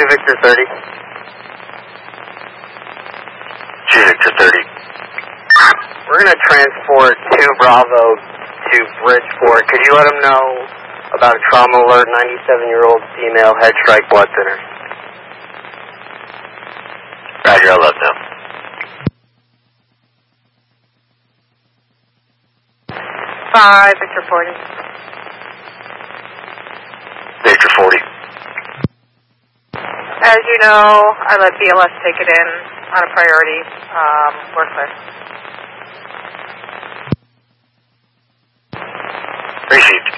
Victor 30. 2 Victor 30. We're going to transport 2 Bravo to Bridgeport. Could you let them know about a trauma alert, 97-year-old female, head strike, blood thinner? Roger, I'll let them know. 5 Victor 40. Victor 40. As you know, I let BLS take it in on a priority. We're clear. Received.